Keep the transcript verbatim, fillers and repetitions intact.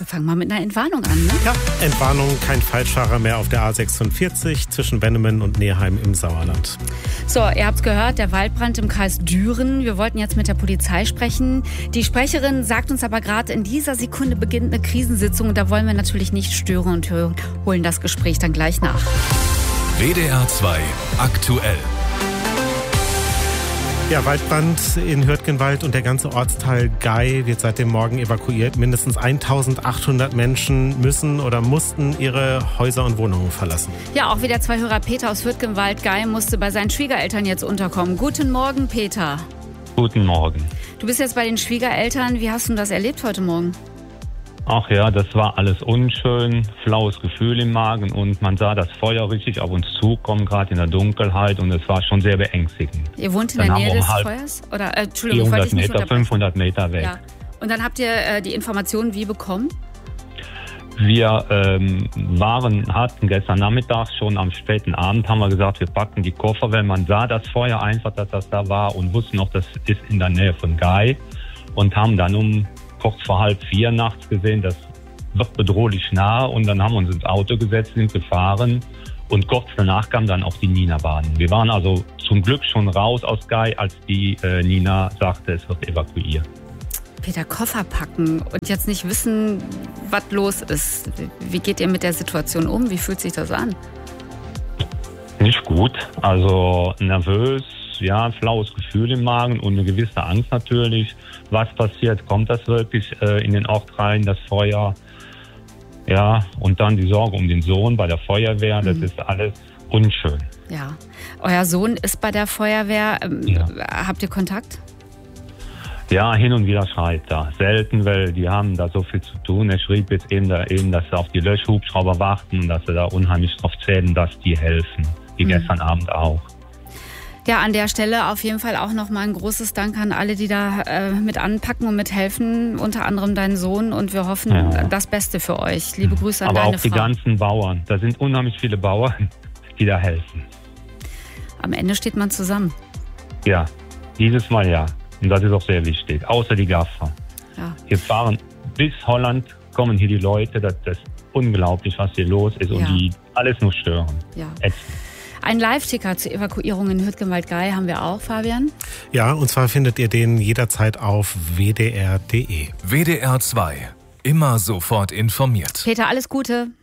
fang mal mit einer Entwarnung an, ne? Ja, Entwarnung, kein Falschfahrer mehr auf der A sechsundvierzig zwischen Bennemen und Neheim im Sauerland. So, ihr habt's gehört, der Waldbrand im Kreis Düren. Wir wollten jetzt mit der Polizei sprechen. Die Sprecherin sagt uns aber gerade, in dieser Sekunde beginnt eine Krisensitzung und da wollen wir natürlich nicht stören und holen das Gespräch dann gleich nach. W D R zwei aktuell. Ja, Waldbrand in Hürtgenwald und der ganze Ortsteil Gay wird seit dem Morgen evakuiert. Mindestens eintausendachthundert Menschen müssen oder mussten ihre Häuser und Wohnungen verlassen. Ja, auch wieder zwei Hörer. Peter aus Hürtgenwald Gay musste bei seinen Schwiegereltern jetzt unterkommen. Guten Morgen, Peter. Guten Morgen. Du bist jetzt bei den Schwiegereltern. Wie hast du das erlebt heute Morgen? Ach ja, das war alles unschön, flaues Gefühl im Magen und man sah das Feuer richtig auf uns zukommen, gerade in der Dunkelheit und es war schon sehr beängstigend. Ihr wohnt in dann der Nähe des halt Feuers? Oder, äh, Entschuldigung, vierhundert ich wollte dich nicht Meter, fünfhundert Meter weg. Ja. Und dann habt ihr äh, die Informationen wie bekommen? Wir ähm, waren, hatten gestern Nachmittag schon am späten Abend, haben wir gesagt, wir packen die Koffer, weil man sah das Feuer einfach, dass das da war und wussten noch, das ist in der Nähe von Gay und haben dann um kurz vor halb vier nachts gesehen, das wird bedrohlich nah und dann haben wir uns ins Auto gesetzt, sind gefahren und kurz danach kam dann auch die Nina-Bahn. Wir waren also zum Glück schon raus aus Gay, als die äh, Nina sagte, es wird evakuiert. Peter, Koffer packen und jetzt nicht wissen, was los ist. Wie geht ihr mit der Situation um? Wie fühlt sich das an? Nicht gut, also nervös. Ja, ein flaues Gefühl im Magen und eine gewisse Angst natürlich. Was passiert? Kommt das wirklich äh, in den Ort rein, das Feuer? Ja, und dann die Sorge um den Sohn bei der Feuerwehr. Das mhm. ist alles unschön. Ja, euer Sohn ist bei der Feuerwehr. Ähm, ja. Habt ihr Kontakt? Ja, hin und wieder schreibt er. Selten, weil die haben da so viel zu tun. Er schrieb jetzt eben, da, eben dass sie auf die Löschhubschrauber warten und dass sie da unheimlich drauf zählen, dass die helfen. Wie mhm. gestern Abend auch. Ja, an der Stelle auf jeden Fall auch nochmal ein großes Dank an alle, die da äh, mit anpacken und mithelfen, unter anderem deinen Sohn. Und wir hoffen ja. das Beste für euch. Liebe Grüße an Aber deine auch die Frau. ganzen Bauern. Da sind unheimlich viele Bauern, die da helfen. Am Ende steht man zusammen. Ja, dieses Mal ja. Und das ist auch sehr wichtig. Außer die Gaffer. Ja. Wir fahren bis Holland, kommen hier die Leute. Das, das ist unglaublich, was hier los ist. Und ja. die alles nur stören. Ja. Ätzend. Ein Live-Ticker zur Evakuierung in Hürtgenwald Gay haben wir auch, Fabian. Ja, und zwar findet ihr den jederzeit auf w d r punkt d e. W D R zwei. Immer sofort informiert. Peter, alles Gute.